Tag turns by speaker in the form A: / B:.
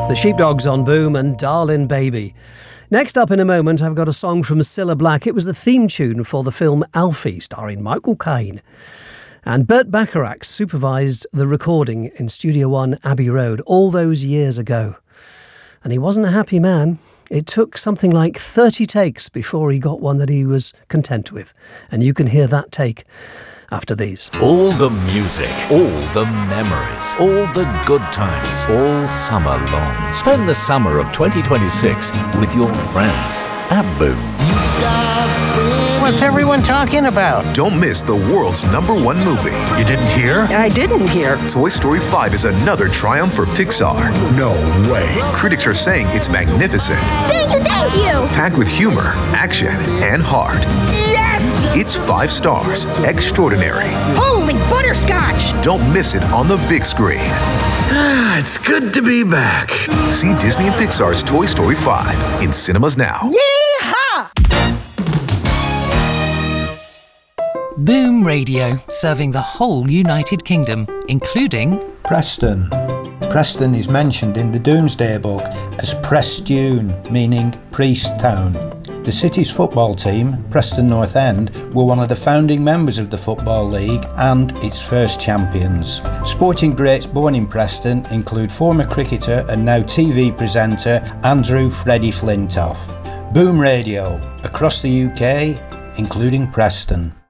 A: The Sheepdogs on Boom and Darlin' Baby. Next up in a moment, I've got a song from Cilla Black. It was the theme tune for the film Alfie, starring Michael Caine. And Burt Bacharach supervised the recording in Studio One, Abbey Road, all those years ago. And he wasn't a happy man. It took something like 30 takes before he got one that he was content with. And you can hear that take after these.
B: All the music, all the memories, all the good times, all summer long. Spend the summer of 2026 with your friends at Boom.
C: What's everyone talking about?
D: Don't miss the world's #1 movie.
C: You didn't hear?
E: I didn't hear.
D: Toy Story 5 is another triumph for Pixar.
C: No way.
D: Critics are saying it's magnificent,
F: Thank you!
D: packed with humor, action, and heart.
E: Yes!
D: It's 5 stars. Extraordinary.
E: Holy butterscotch!
D: Don't miss it on the big screen.
C: It's good to be back.
D: See Disney and Pixar's Toy Story 5 in cinemas now.
E: Yeehaw!
G: Boom Radio, serving the whole United Kingdom, including
H: Preston. Preston is mentioned in the Domesday Book as Prestune, meaning priest town. The city's football team, Preston North End, were one of the founding members of the Football League and its first champions. Sporting greats born in Preston include former cricketer and now TV presenter Andrew Freddie Flintoff. Boom Radio, across the UK, including Preston.